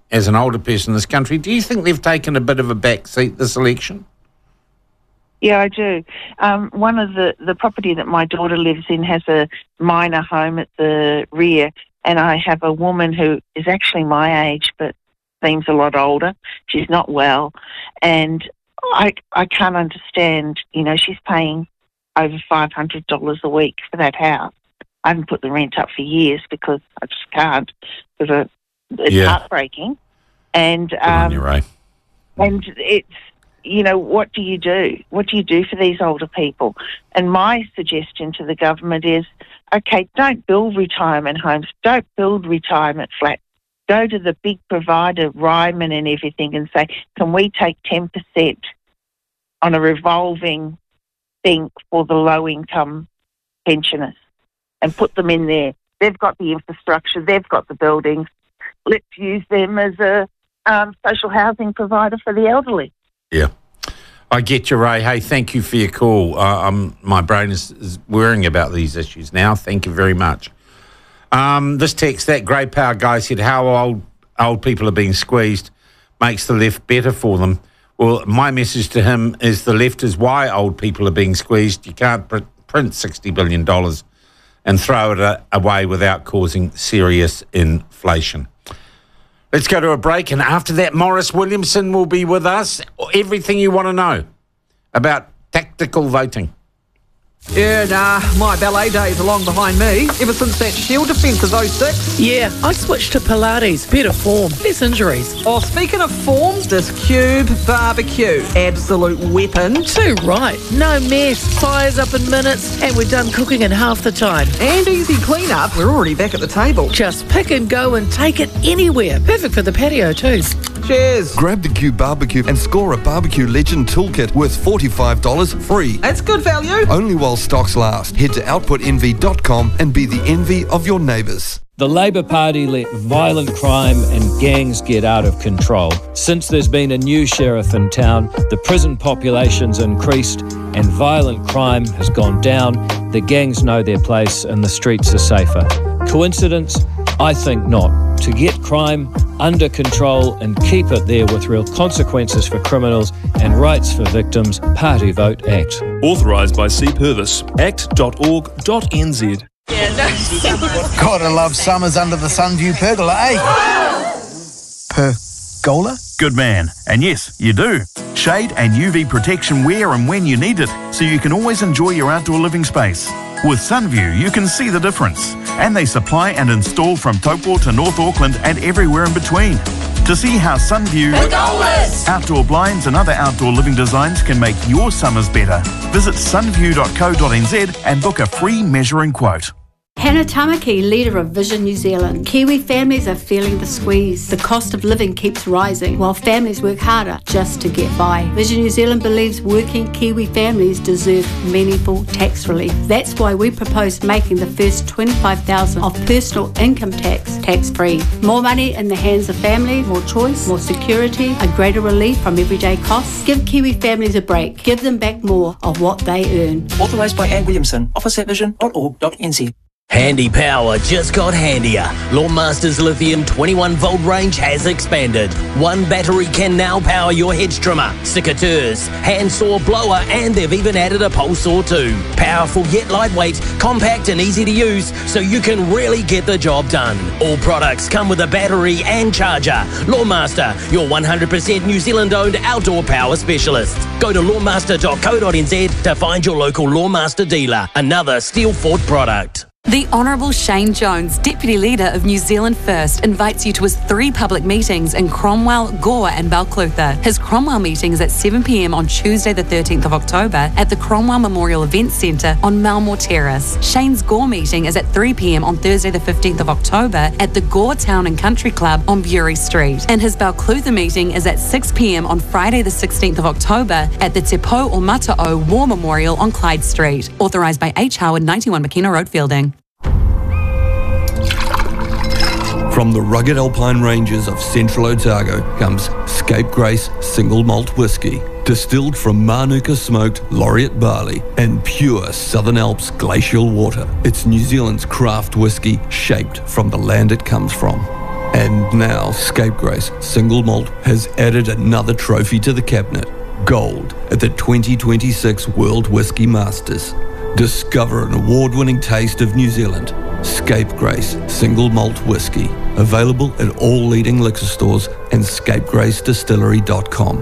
as an older person in this country, do you think they've taken a bit of a back seat this election? Yeah, I do. One of the property that my daughter lives in has a minor home at the rear, and I have a woman who is actually my age but seems a lot older. She's not well, and I can't understand. You know, she's paying over $500 a week for that house. I haven't put the rent up for years because I just can't, because it's heartbreaking. And You're right. And it's, you know, what do you do? What do you do for these older people? And my suggestion to the government is, okay, don't build retirement homes, don't build retirement flats. Go to the big provider, Ryman and everything, and say, can we take 10% on a revolving thing for the low-income pensioners and put them in there? They've got the infrastructure, they've got the buildings. Let's use them as a social housing provider for the elderly. Yeah. I get you, Ray. Hey, thank you for your call. My brain is worrying about these issues now. Thank you very much. This text, that grey power guy said how old people are being squeezed makes the left better for them. Well, my message to him is the left is why old people are being squeezed. You can't print $60 billion and throw it away without causing serious inflation. Let's go to a break, and after that, Maurice Williamson will be with us. Everything you want to know about tactical voting. Yeah, nah, my ballet days are long behind me. Ever since that Shield defence of 06. Yeah, I switched to Pilates. Better form, less injuries. Oh, speaking of form, this Cube barbecue. Absolute weapon. Too right. No mess. Fires up in minutes, and we're done cooking in half the time. And easy clean-up. We're already back at the table. Just pick and go and take it anywhere. Perfect for the patio too. Cheers. Grab the Cube barbecue and score a Barbecue Legend toolkit worth $45 free. That's good value. Only while stocks last. Head to outputenvy.com and be the envy of your neighbours. The Labour Party let violent crime and gangs get out of control. Since there's been a new sheriff in town, the prison population's increased and violent crime has gone down. The gangs know their place and the streets are safer. Coincidence? I think not. To get crime under control and keep it there with real consequences for criminals and rights for victims, Party Vote Act. Authorised by C. Purvis. act.org.nz. Gotta love summers under the Sunview pergola, eh? Pergola? Good man. And yes, you do. Shade and UV protection where and when you need it, so you can always enjoy your outdoor living space. With Sunview, you can see the difference. And they supply and install from Taupo to North Auckland and everywhere in between. To see how Sunview outdoor blinds and other outdoor living designs can make your summers better, visit sunview.co.nz and book a free measuring quote. Hannah Tamaki, leader of Vision New Zealand. Kiwi families are feeling the squeeze. The cost of living keeps rising while families work harder just to get by. Vision New Zealand believes working Kiwi families deserve meaningful tax relief. That's why we propose making the first $25,000 of personal income tax-free. More money in the hands of families, more choice, more security, a greater relief from everyday costs. Give Kiwi families a break. Give them back more of what they earn. Authorised by Anne Williamson. Office at vision.org.nz. Handy power just got handier. Lawnmaster's lithium 21-volt range has expanded. One battery can now power your hedge trimmer, secateurs, handsaw, blower, and they've even added a pole saw too. Powerful yet lightweight, compact and easy to use, so you can really get the job done. All products come with a battery and charger. Lawnmaster, your 100% New Zealand-owned outdoor power specialist. Go to lawnmaster.co.nz to find your local Lawnmaster dealer. Another Steel Fort product. The Honourable Shane Jones, Deputy Leader of New Zealand First, invites you to his 3 public meetings in Cromwell, Gore and Balclutha. His Cromwell meeting is at 7 p.m. on Tuesday the 13th of October at the Cromwell Memorial Events Centre on Malmore Terrace. Shane's Gore meeting is at 3 p.m. on Thursday the 15th of October at the Gore Town and Country Club on Bury Street. And his Balclutha meeting is at 6 p.m. on Friday the 16th of October at the Te Pou o Mata'o War Memorial on Clyde Street. Authorised by H. Howard, 91 McKenna Road, Fielding. From the rugged alpine ranges of central Otago comes Scapegrace Single Malt Whisky, distilled from Manuka smoked laureate barley and pure Southern Alps glacial water. It's New Zealand's craft whisky shaped from the land it comes from. And now Scapegrace Single Malt has added another trophy to the cabinet, gold at the 2026 World Whisky Masters. Discover an award-winning taste of New Zealand. Scapegrace Single Malt Whisky. Available at all leading liquor stores and scapegracedistillery.com.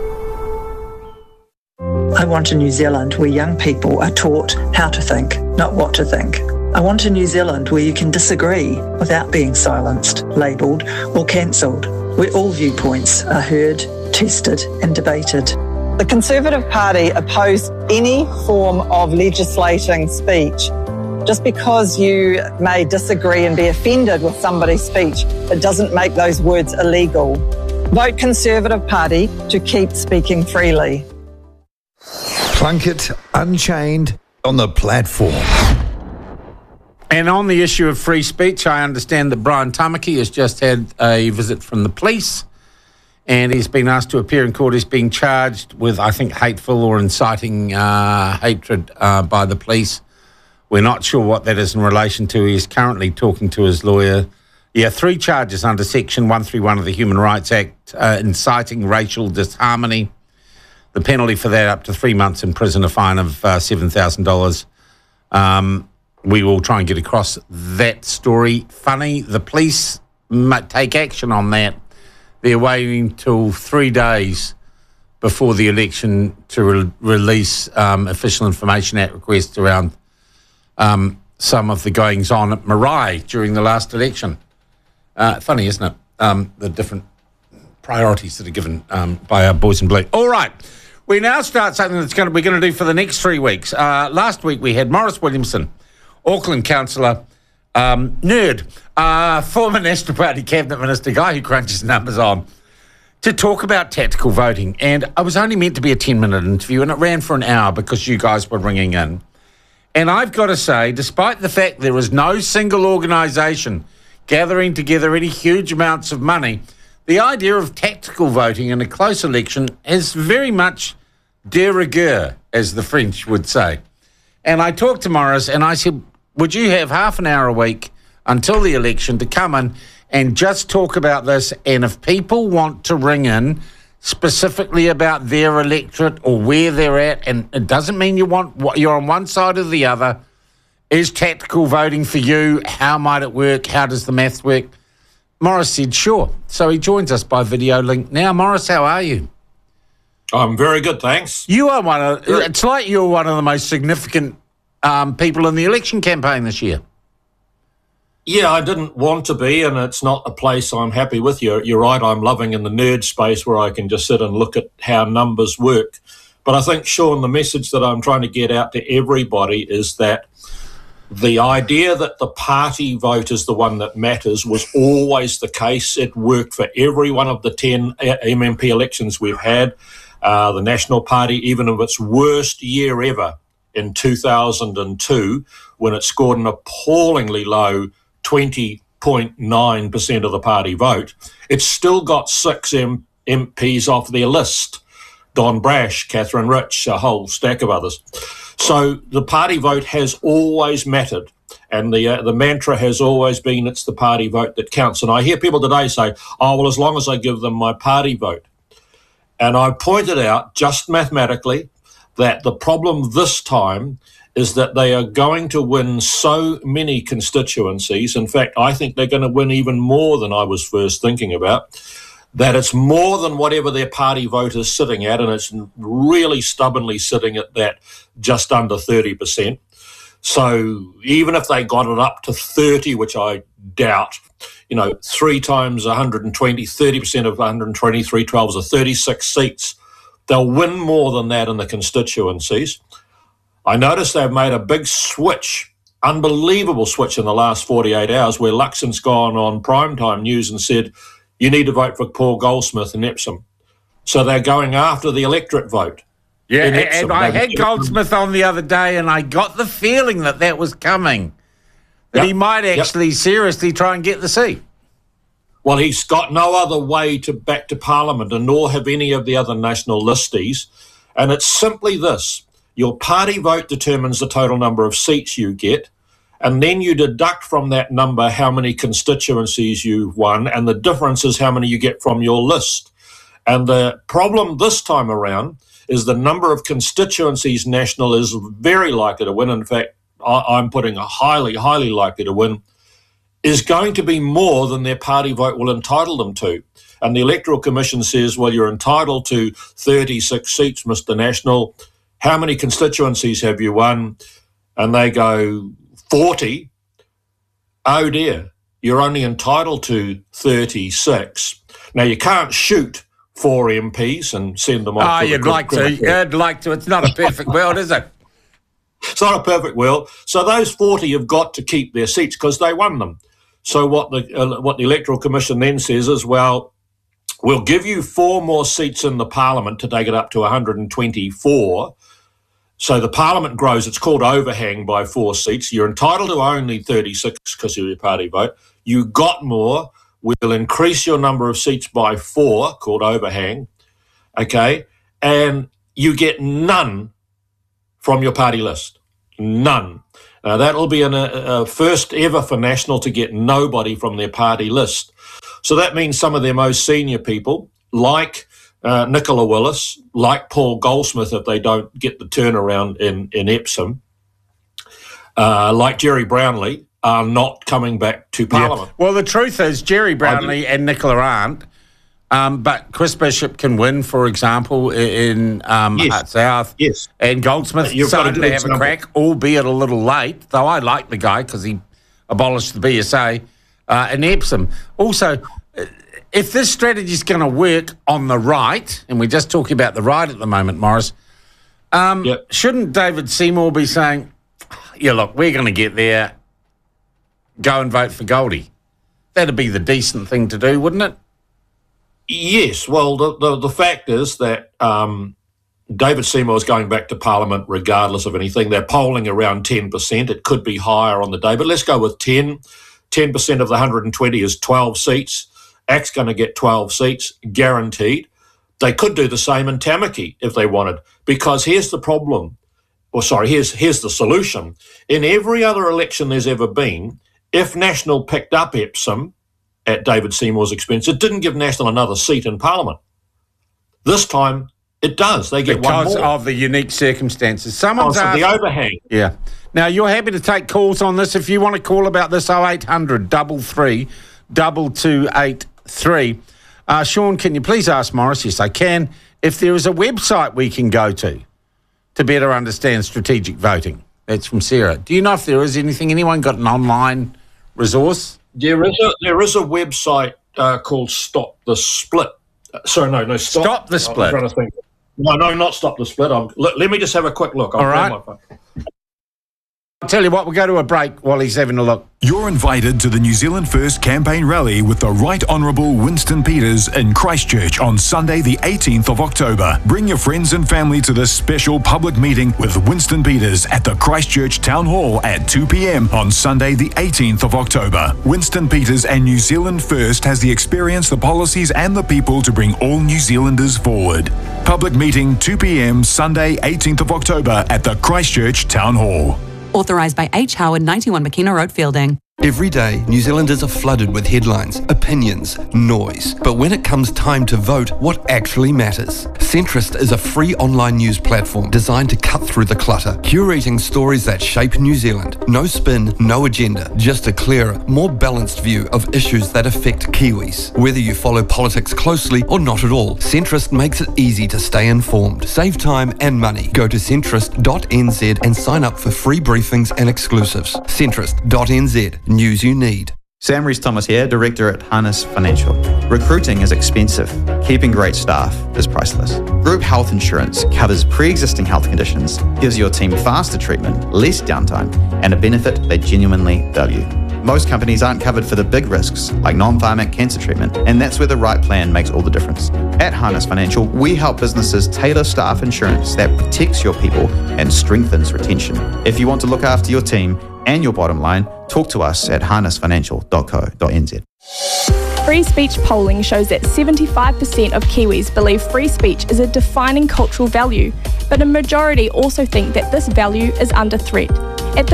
I want a New Zealand where young people are taught how to think, not what to think. I want a New Zealand where you can disagree without being silenced, labelled or cancelled, where all viewpoints are heard, tested and debated. The Conservative Party opposed any form of legislating speech. Just because you may disagree and be offended with somebody's speech, it doesn't make those words illegal. Vote Conservative Party to keep speaking freely. Plunkett Unchained on the platform. And on the issue of free speech, I understand that Brian Tamaki has just had a visit from the police and he's been asked to appear in court. He's being charged with, I think, hateful or inciting hatred by the police. We're not sure what that is in relation to. He's currently talking to his lawyer. Yeah, 3 charges under Section 131 of the Human Rights Act, inciting racial disharmony. The penalty for that up to 3 months in prison, a fine of $7,000. We will try and get across that story. Funny, the police might take action on that. They're waiting till 3 days before the election to release Official Information Act requests around some of the goings-on at Marae during the last election. Funny, isn't it? The different priorities that are given by our boys in blue. All right. We now start something that's we're going to do for the next 3 weeks. Last week we had Maurice Williamson, Auckland councillor, nerd, former National Party Cabinet Minister, guy who crunches numbers on, to talk about tactical voting. And it was only meant to be a 10-minute interview, and it ran for an hour because you guys were ringing in. And I've got to say, despite the fact there is no single organisation gathering together any huge amounts of money, the idea of tactical voting in a close election is very much de rigueur, as the French would say. And I talked to Maurice and I said, would you have half an hour a week until the election to come in and just talk about this? And if people want to ring in specifically about their electorate or where they're at, and it doesn't mean you're on one side or the other, is tactical voting for you? How might it work? How does the maths work? Maurice said, sure. So he joins us by video link now. Maurice, how are you? I'm very good, thanks. You are it's like you're one of the most significant people in the election campaign this year. Yeah, I didn't want to be, and it's not a place I'm happy with. You're right, I'm loving in the nerd space where I can just sit and look at how numbers work. But I think, Sean, the message that I'm trying to get out to everybody is that the idea that the party vote is the one that matters was always the case. It worked for every one of the 10 MMP elections we've had. The National Party, even of its worst year ever in 2002, when it scored an appallingly low 20.9% of the party vote, it still got 6 MPs off their list. Don Brash, Catherine Rich, a whole stack of others. So the party vote has always mattered, and the mantra has always been it's the party vote that counts. And I hear people today say, oh, well, as long as I give them my party vote. And I pointed out, just mathematically, that the problem this time is that they are going to win so many constituencies. In fact, I think they're going to win even more than I was first thinking about, that it's more than whatever their party vote is sitting at, and it's really stubbornly sitting at that just under 30%. So even if they got it up to 30, which I doubt, 3 times 120, 30% of 120, 312s are 36 seats. They'll win more than that in the constituencies. I noticed they've made a big switch, unbelievable switch in the last 48 hours, where Luxon's gone on primetime news and said, you need to vote for Paul Goldsmith in Epsom. So they're going after the electorate vote. Yeah, and I had Goldsmith on the other day, and I got the feeling that was coming, that he might actually seriously try and get the seat. Well, he's got no other way back to Parliament, and nor have any of the other national listies. And it's simply this. Your party vote determines the total number of seats you get, and then you deduct from that number how many constituencies you've won, and the difference is how many you get from your list. And the problem this time around is the number of constituencies National is very likely to win. In fact, I'm putting a highly, highly likely to win, is going to be more than their party vote will entitle them to. And the Electoral Commission says, well, you're entitled to 36 seats, Mr. National. How many constituencies have you won? And they go, 40. Oh dear, you're only entitled to 36. Now, you can't shoot 4 MPs and send them off. Oh, you'd like to. You'd like to. It's not a perfect world, is it? It's not a perfect world. So those 40 have got to keep their seats because they won them. So what the Electoral Commission then says is, well, we'll give you 4 more seats in the Parliament to take it up to 124. So the Parliament grows. It's called overhang by 4 seats. You're entitled to only 36 because of your party vote. You got more. We'll increase your number of seats by 4, called overhang, okay? And you get none from your party list. None. Now, that'll be a first ever for National to get nobody from their party list. So that means some of their most senior people, like Nicola Willis, like Paul Goldsmith, if they don't get the turnaround in Epsom, like Jerry Brownlee, are not coming back to Parliament. Yeah. Well, the truth is Jerry Brownlee and Nicola aren't, but Chris Bishop can win, for example, in Hart South. Yes. And Goldsmith started to have a crack, albeit a little late, though I like the guy because he abolished the BSA in Epsom. Also, if this strategy is going to work on the right, and we're just talking about the right at the moment, Morris, shouldn't David Seymour be saying, yeah, look, we're going to get there, go and vote for Goldie? That'd be the decent thing to do, wouldn't it? Yes. Well, the fact is that David Seymour is going back to Parliament regardless of anything. They're polling around 10%. It could be higher on the day, but let's go with 10. 10% of the 120 is 12 seats. ACT's going to get 12 seats, guaranteed. They could do the same in Tamaki if they wanted, because here's the problem. Here's the solution. In every other election there's ever been, if National picked up Epsom at David Seymour's expense, it didn't give National another seat in Parliament. This time, it does. They get one more. Because of the unique circumstances. Someone's asked, the overhang. Yeah. Now, you're happy to take calls on this. If you want to call about this, 0800 33 2283. Sean, can you please ask Morris? Yes, I can. If there is a website we can go to better understand strategic voting. That's from Sarah. Do you know if there is anything? Anyone got an online resource? There is a website called Stop the Split. Stop the Split. I'm trying to think. No, not Stop the Split. Let me just have a quick look. All right. I'll tell you what, we'll go to a break while he's having a look. You're invited to the New Zealand First campaign rally with the Right Honourable Winston Peters in Christchurch on Sunday the 18th of October. Bring your friends and family to this special public meeting with Winston Peters at the Christchurch Town Hall at 2 p.m. on Sunday the 18th of October. Winston Peters and New Zealand First has the experience, the policies and the people to bring all New Zealanders forward. Public meeting 2 p.m. Sunday 18th of October at the Christchurch Town Hall. Authorised by H. Howard, 91 McKenna Road, Fielding. Every day, New Zealanders are flooded with headlines, opinions, noise. But when it comes time to vote, what actually matters? Centrist is a free online news platform designed to cut through the clutter, curating stories that shape New Zealand. No spin, no agenda, just a clearer, more balanced view of issues that affect Kiwis. Whether you follow politics closely or not at all, Centrist makes it easy to stay informed. Save time and money. Go to centrist.nz and sign up for free briefings and exclusives. Centrist.nz. News you need. Sam Rees-Thomas here, Director at Harness Financial. Recruiting is expensive. Keeping great staff is priceless. Group health insurance covers pre-existing health conditions, gives your team faster treatment, less downtime, and a benefit they genuinely value. Most companies aren't covered for the big risks, like non-pharmac cancer treatment, and that's where the right plan makes all the difference. At Harness Financial, we help businesses tailor staff insurance that protects your people and strengthens retention. If you want to look after your team and your bottom line, talk to us at harnessfinancial.co.nz. Free speech polling shows that 75% of Kiwis believe free speech is a defining cultural value, but a majority also think that this value is under threat.